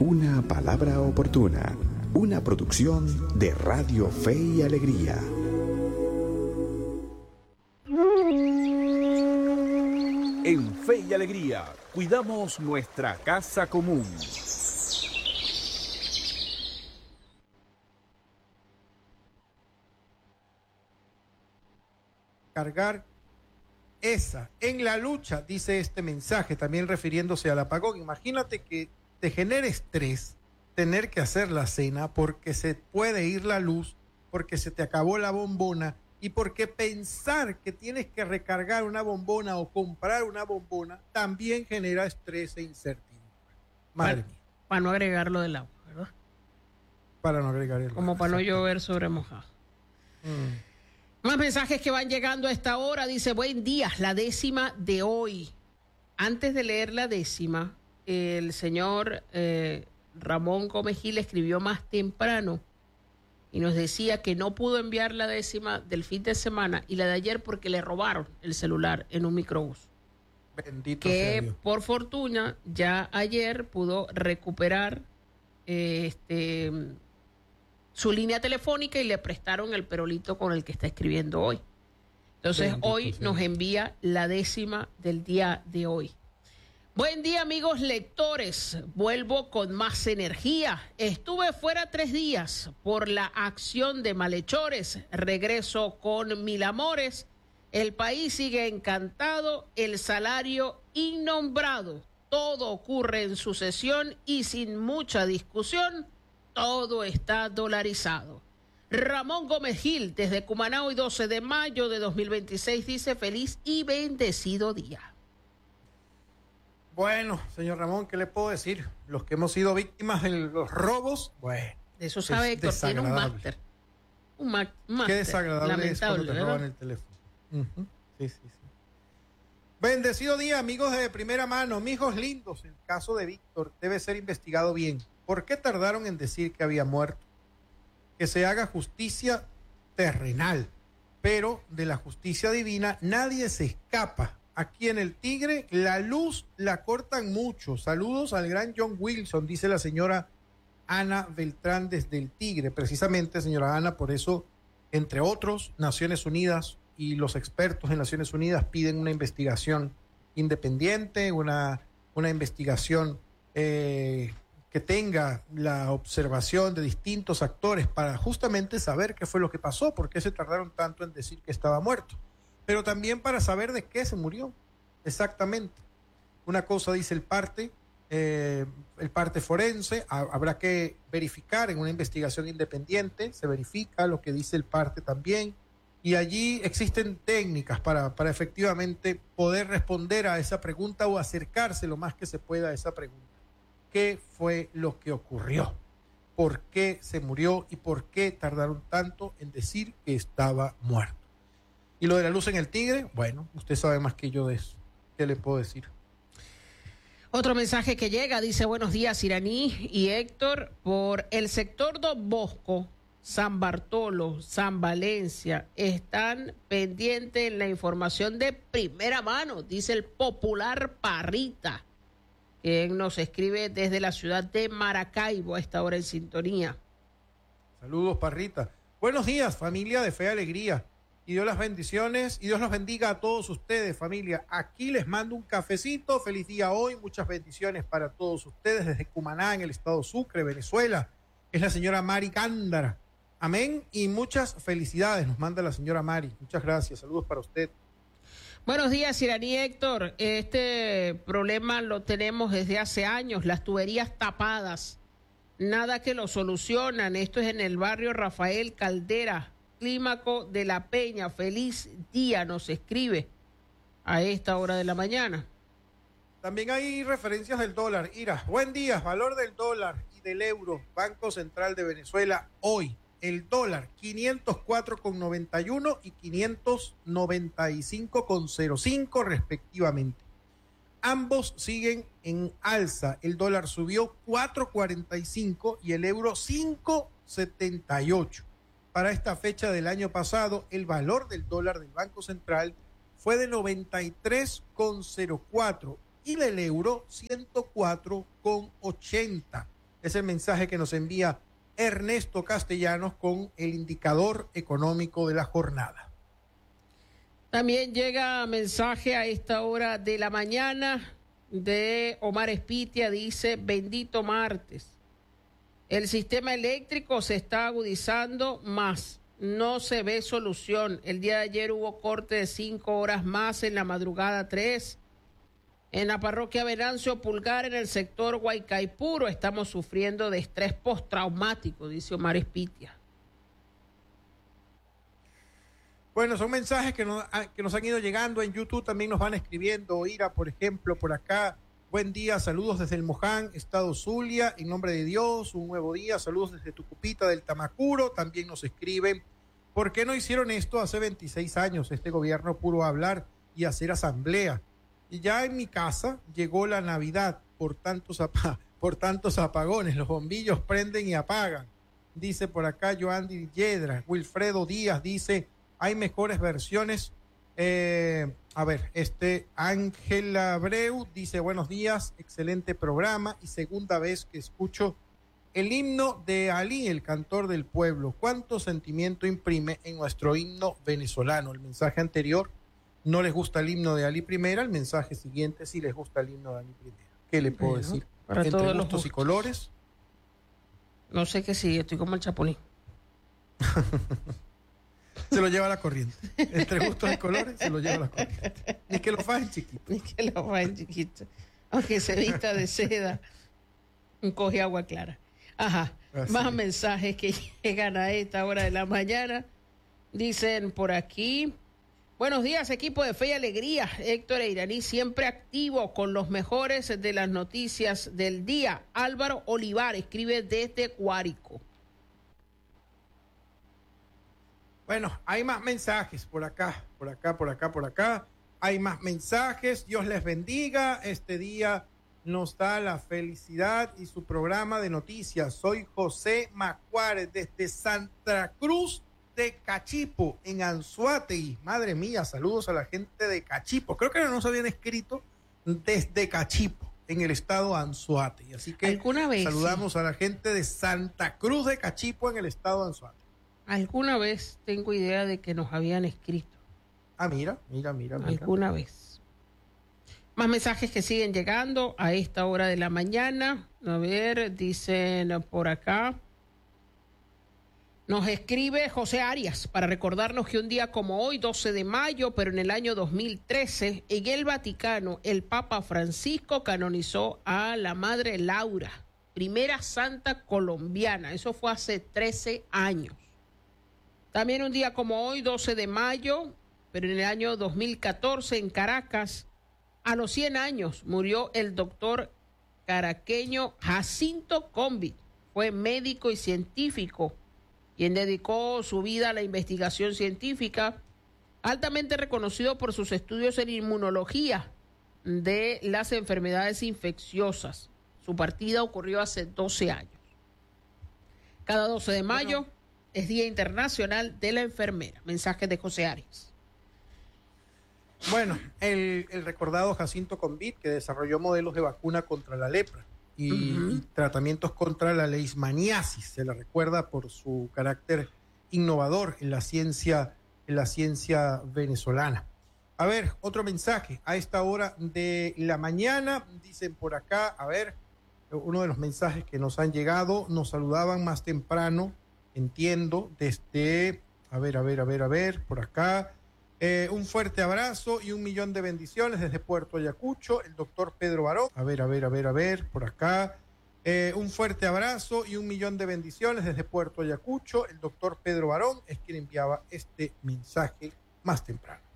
Una palabra oportuna, una producción de Radio Fe y Alegría. En Fe y Alegría, cuidamos nuestra casa común. Cargar esa en la lucha, dice este mensaje, también refiriéndose al apagón. Imagínate que te genere estrés tener que hacer la cena porque se puede ir la luz, porque se te acabó la bombona y porque pensar que tienes que recargar una bombona o comprar una bombona también genera estrés e incertidumbre. Madre mía. Para no agregar lo del agua, ¿verdad? Para no agregar el agua. Como para no llover sobre mojado. Más mensajes que van llegando a esta hora. Dice, buen día, la décima de hoy. Antes de leer la décima, el señor Ramón Gómez Gil escribió más temprano y nos decía que no pudo enviar la décima del fin de semana y la de ayer porque le robaron el celular en un microbús. Bendito sea Dios. Que por fortuna ya ayer pudo recuperar su línea telefónica y le prestaron el perolito con el que está escribiendo hoy. Entonces Bendito hoy sea nos Dios. envía la décima del día de hoy. Buen día, amigos lectores. Vuelvo con más energía. Estuve fuera 3 días por la acción de malhechores. Regreso con 1000 amores. El país sigue encantado. El salario innombrado. Todo ocurre en sucesión y sin mucha discusión. Todo está dolarizado. Ramón Gómez Gil, desde Cumaná, hoy 12 de mayo de 2026, dice feliz y bendecido día. Bueno, señor Ramón, ¿qué le puedo decir? Los que hemos sido víctimas de los robos, bueno. De eso sabe Héctor, tiene un máster. Un máster. Qué desagradable es cuando te roban el teléfono. Sí. Bendecido día, amigos de primera mano, mijos lindos. El caso de Víctor debe ser investigado bien. ¿Por qué tardaron en decir que había muerto? Que se haga justicia terrenal, pero de la justicia divina nadie se escapa. Aquí en el Tigre la luz la cortan mucho. Saludos al gran John Wilson, dice la señora Ana Beltrán desde el Tigre. Precisamente, señora Ana, por eso, entre otros, Naciones Unidas y los expertos en Naciones Unidas piden una investigación independiente, una investigación que tenga la observación de distintos actores para justamente saber qué fue lo que pasó, por qué se tardaron tanto en decir que estaba muerto, pero también para saber de qué se murió exactamente. Una cosa dice el parte forense, habrá que verificar en una investigación independiente, se verifica lo que dice el parte también, y allí existen técnicas para efectivamente poder responder a esa pregunta o acercarse lo más que se pueda a esa pregunta. ¿Qué fue lo que ocurrió? ¿Por qué se murió? ¿Y por qué tardaron tanto en decir que estaba muerto? Y lo de la luz en el Tigre, bueno, usted sabe más que yo de eso. ¿Qué le puedo decir? Otro mensaje que llega, dice, buenos días, Iraní y Héctor, por el sector Don Bosco, San Bartolo, San Valencia, están pendientes en la información de primera mano, dice el popular Parrita, quien nos escribe desde la ciudad de Maracaibo a esta hora en sintonía. Saludos, Parrita. Buenos días, familia de Fe y Alegría. Y Dios las bendiciones y Dios los bendiga a todos ustedes, familia. Aquí les mando un cafecito. Feliz día hoy. Muchas bendiciones para todos ustedes desde Cumaná, en el estado Sucre, Venezuela. Es la señora Mari Cándara. Amén. Y muchas felicidades nos manda la señora Mari. Muchas gracias. Saludos para usted. Buenos días, Iraní Héctor. Este problema lo tenemos desde hace años, las tuberías tapadas. Nada que lo solucionan. Esto es en el barrio Rafael Caldera, Clímaco de la Peña. Feliz día, nos escribe a esta hora de la mañana. También hay referencias del dólar. Ira, buen día, valor del dólar y del euro. Banco Central de Venezuela hoy. El dólar 504,91 y 595,05 respectivamente. Ambos siguen en alza. El dólar subió 4,45 y el euro 5,78. Para esta fecha del año pasado, el valor del dólar del Banco Central fue de 93,04 y el euro 104,80. Es el mensaje que nos envía Ernesto Castellanos con el indicador económico de la jornada. También llega mensaje a esta hora de la mañana de Omar Espitia, dice: bendito martes. El sistema eléctrico se está agudizando más. No se ve solución. El día de ayer hubo corte de 5 horas más en la madrugada 3. En la parroquia Venancio Pulgar, en el sector Huaycaipuro, estamos sufriendo de estrés postraumático, dice Omar Espitia. Bueno, son mensajes que nos han ido llegando en YouTube, también nos van escribiendo. Ira, por ejemplo, por acá: buen día, saludos desde el Moján, estado Zulia, en nombre de Dios, un nuevo día, saludos desde Tucupita del Tamacuro. También nos escriben: ¿por qué no hicieron esto hace 26 años? Este gobierno puro hablar y hacer asamblea. Y ya en mi casa llegó la Navidad por tantos apagones, los bombillos prenden y apagan. Dice por acá Joandy Yedra. Wilfredo Díaz dice: hay mejores versiones. Ángela Abreu dice: buenos días, excelente programa y segunda vez que escucho el himno de Ali, el cantor del pueblo. ¿Cuánto sentimiento imprime en nuestro himno venezolano? El mensaje anterior no les gusta el himno de Ali Primera, el mensaje siguiente sí les gusta el himno de Ali Primera. ¿Qué le puedo decir? Para Entre todos gustos y colores. No sé qué sí, estoy como el Chapulín. Se lo lleva la corriente. Entre gustos y colores se lo lleva la corriente. Ni que lo fajen chiquito. Ni que lo fajen chiquito. Aunque se vista de seda, coge agua clara. Ajá. Así Más es. mensajes que llegan a esta hora de la mañana. Dicen por aquí: buenos días, equipo de Fe y Alegría. Héctor Eiraní siempre activo con los mejores de las noticias del día. Álvaro Olivar escribe desde Guárico. Bueno, hay más mensajes por acá. Hay más mensajes. Dios les bendiga. Este día nos da la felicidad y su programa de noticias. Soy José Macuárez desde Santa Cruz de Cachipo, en Anzoátegui. Madre mía, saludos a la gente de Cachipo. Creo que no nos habían escrito desde Cachipo, en el estado Anzoátegui. Así que ¿Alguna vez, saludamos a la gente de Santa Cruz de Cachipo, en el estado Anzoátegui. Alguna vez tengo idea de que nos habían escrito. Ah, mira. Alguna vez. Más mensajes que siguen llegando a esta hora de la mañana. A ver, dicen por acá. Nos escribe José Arias para recordarnos que un día como hoy, 12 de mayo, pero en el año 2013, en el Vaticano, el Papa Francisco canonizó a la Madre Laura, primera santa colombiana. Eso fue hace 13 años. También un día como hoy, 12 de mayo, pero en el año 2014, en Caracas, a los 100 años, murió el doctor caraqueño Jacinto Combi. Fue médico y científico, quien dedicó su vida a la investigación científica, altamente reconocido por sus estudios en inmunología de las enfermedades infecciosas. Su partida ocurrió hace 12 años. Cada 12 de mayo es Día Internacional de la Enfermera. Mensaje de José Arias. Bueno, el recordado Jacinto Convit, que desarrolló modelos de vacuna contra la lepra y tratamientos contra la leishmaniasis. Se le recuerda por su carácter innovador en la ciencia venezolana. A ver, otro mensaje a esta hora de la mañana. Dicen por acá, a ver, uno de los mensajes que nos han llegado, nos saludaban más temprano, entiendo, desde, a ver, por acá. Un fuerte abrazo y 1 millón de bendiciones desde Puerto Ayacucho, el doctor Pedro Barón. A ver, por acá. Un fuerte abrazo y 1 millón de bendiciones desde Puerto Ayacucho, el doctor Pedro Barón es quien enviaba este mensaje más temprano.